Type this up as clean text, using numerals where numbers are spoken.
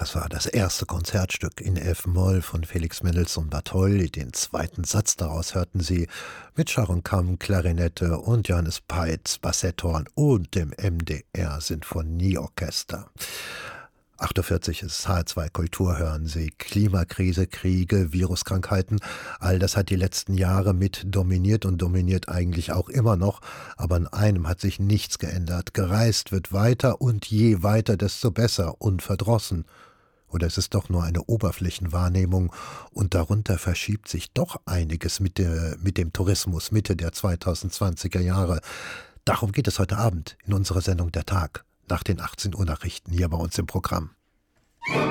Das war das erste Konzertstück in F-Moll von Felix Mendelssohn Bartholdy. Den zweiten Satz daraus hörten Sie mit Sharon Kamm, Klarinette und Johannes Peitz, Bassetthorn und dem MDR Sinfonieorchester. 48 ist H2 Kultur, hören Sie. Klimakrise, Kriege, Viruskrankheiten, all das hat die letzten Jahre mit dominiert und dominiert eigentlich auch immer noch. Aber an einem hat sich nichts geändert. Gereist wird weiter und je weiter, desto besser, unverdrossen. Oder ist es doch nur eine Oberflächenwahrnehmung und darunter verschiebt sich doch einiges mit dem Tourismus Mitte der 2020er Jahre. Darum geht es heute Abend in unserer Sendung Der Tag nach den 18 Uhr Nachrichten hier bei uns im Programm.